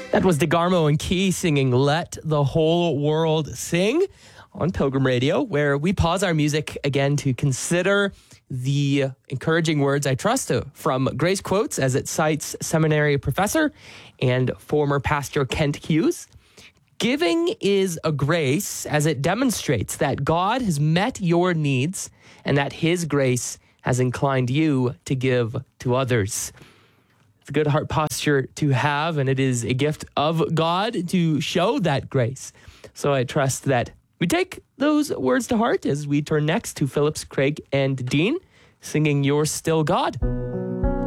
That was DeGarmo and Key singing Let the Whole World Sing on Pilgrim Radio, where we pause our music again to consider the encouraging words, I trust, from Grace Quotes, as it cites seminary professor and former pastor Kent Hughes. Giving is a grace as it demonstrates that God has met your needs and that his grace has inclined you to give to others. It's a good heart posture to have, and it is a gift of God to show that grace. So I trust that we take those words to heart as we turn next to Phillips, Craig, and Dean singing You're Still God.